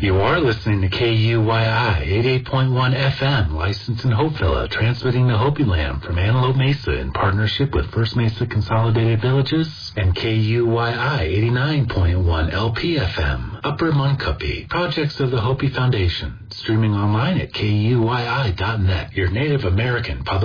You are listening to KUYI 88.1 FM, licensed in Hopevilla, transmitting to Hopi Land from Antelope Mesa in partnership with First Mesa Consolidated Villages and KUYI 89.1 LPFM, Upper Muncupi, projects of the Hopi Foundation, streaming online at KUYI.net, your Native American public